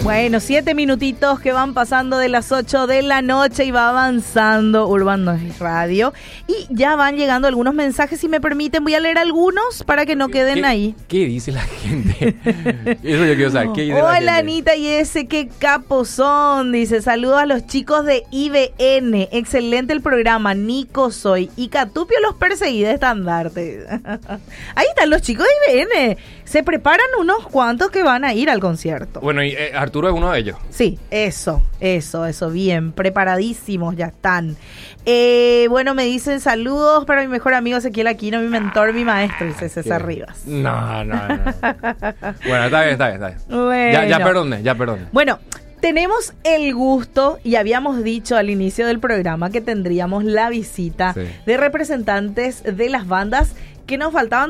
Bueno, 7 minutitos que van pasando de las 8 de la noche y va avanzando Urban Noise Radio. Y ya van llegando algunos mensajes, si me permiten, voy a leer algunos para que no queden ahí. ¿Qué dice la gente? Eso yo quiero saber. ¿Qué dice la gente? Hola Anita y ese, qué capos son. Dice, saludos a los chicos de IBN. Excelente el programa, Nico soy. Y Catupio los perseguí de estandarte. Ahí están los chicos de IBN. Se preparan unos cuantos que van a ir al concierto. Bueno, y Arturo es uno de ellos. Sí, eso, bien, preparadísimos, ya están. Bueno, me dicen saludos para mi mejor amigo Ezequiel Aquino, mi mentor, mi maestro, dice César Rivas. No. Bueno, está bien. Bueno. Ya perdone. Bueno, tenemos el gusto, y habíamos dicho al inicio del programa que tendríamos la visita de representantes de las bandas que nos faltaban